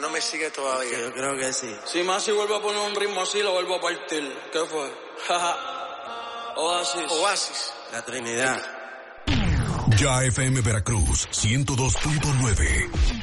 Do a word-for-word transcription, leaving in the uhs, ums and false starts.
no me sigue todavía. Yo creo que sí. Si más si vuelvo a poner un ritmo así, lo vuelvo a partir. ¿Qué fue? Oasis. Oasis. La Trinidad. Ya F M Veracruz, ciento dos punto nueve.